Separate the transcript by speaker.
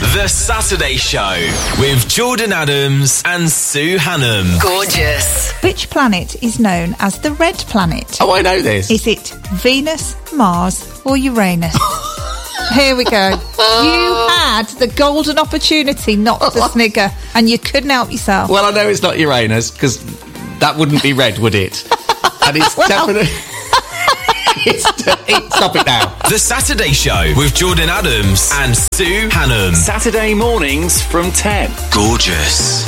Speaker 1: The Saturday Show with Jordan Adams and Sue Hannam.
Speaker 2: Gorgeous.
Speaker 3: Which planet is known as the red planet?
Speaker 4: Oh, I know this.
Speaker 3: Is it Venus, Mars or Uranus? Here we go. You had the golden opportunity not to snigger and you couldn't help yourself.
Speaker 4: Well, I know it's not Uranus because that wouldn't be red, would it? And it's definitely... Stop it now.
Speaker 1: The Saturday Show with Jordan Adams and Sue Hannam.
Speaker 5: Saturday mornings from 10.
Speaker 1: Gorgeous.